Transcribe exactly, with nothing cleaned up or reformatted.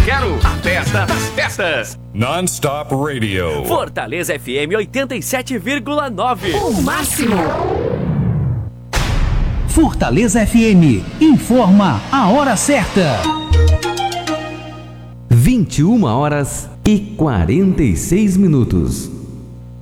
quero a festa das festas. Non-Stop Radio. Fortaleza F M oitenta e sete vírgula nove. O máximo. Fortaleza F M informa a hora certa. vinte e uma horas e quarenta e seis minutos.